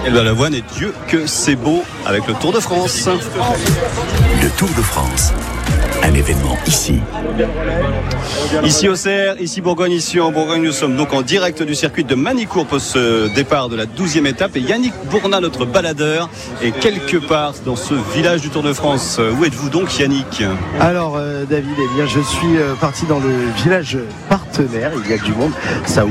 Éloi Lavoine, et Dieu que c'est beau avec le Tour de France. Le Tour de France, un événement ici. Ici au Cerf, ici Bourgogne, ici en Bourgogne, nous sommes donc en direct du circuit de Manicourt pour ce départ de la 12e étape. Et Yannick Bournat, notre baladeur, est quelque part dans ce village du Tour de France. Où êtes-vous donc, Yannick ? Alors David, je suis parti dans le village partenaire. Il y a du monde, ça ouvre